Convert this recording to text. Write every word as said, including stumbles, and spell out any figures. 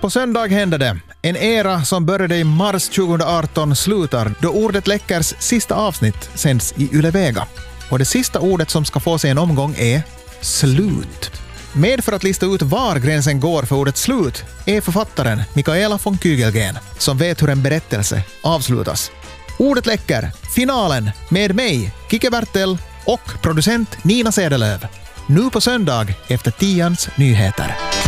På söndag händer det. En era som började i mars tjugoarton slutar då Ordet Läckers sista avsnitt sänds i Yle Vega. Och det sista ordet som ska få sig en omgång är slut. Med för att lista ut var gränsen går för ordet slut är författaren Mikaela von Kygelgren som vet hur en berättelse avslutas. Ordet Läcker, finalen med mig, Kike Bertel och producent Nina Sedelöv. Nu på söndag efter tians nyheter.